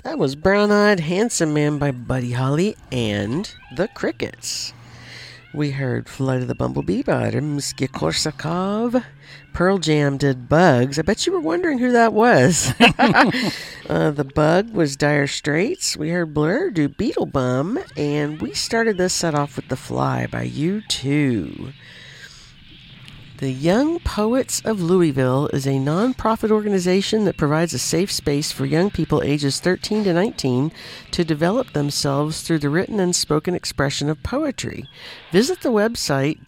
That was Brown-Eyed Handsome Man by Buddy Holly and the Crickets. We heard Flight of the Bumblebee by Rimsky-Korsakov. Pearl Jam did Bugs. I bet you were wondering who that was. The Bug was Dire Straits. We heard Blur do Beetle Bum. And we started this set off with The Fly by U2. The Young Poets of Louisville is a non-profit organization that provides a safe space for young people ages 13 to 19 to develop themselves through the written and spoken expression of poetry. Visit the website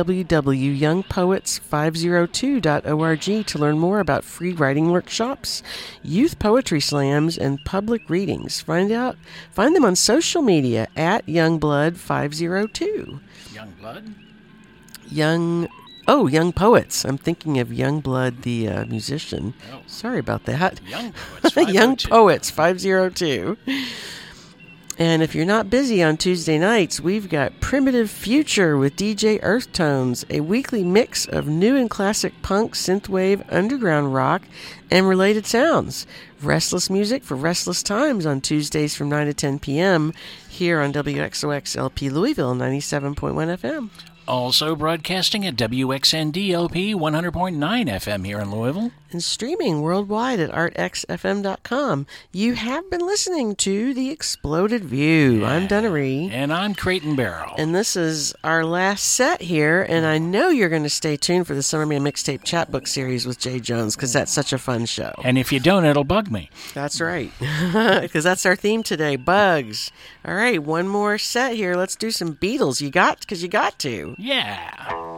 www.youngpoets502.org to learn more about free writing workshops, youth poetry slams, and public readings. Find them on social media at Youngblood502. Youngblood? Young Poets. I'm thinking of Youngblood, the musician. Oh. Sorry about that. Young Poets 502. Young Poets 502. And if you're not busy on Tuesday nights, we've got Primitive Future with DJ Earth Tones, a weekly mix of new and classic punk, synthwave, underground rock, and related sounds. Restless music for restless times on Tuesdays from 9 to 10 p.m. here on WXOX LP Louisville 97.1 FM. Also broadcasting at WXND-LP 100.9 FM here in Louisville. And streaming worldwide at artxfm.com. You have been listening to The Exploded View. I'm Dunnery. And I'm Creighton Barrow. And this is our last set here, and I know you're going to stay tuned for the Summerman Mixtape Chapbook series with Jay Jones, because that's such a fun show. And if you don't, it'll bug me. That's right, because that's our theme today, bugs. All right, one more set here. Let's do some Beatles. Because you got to. Yeah.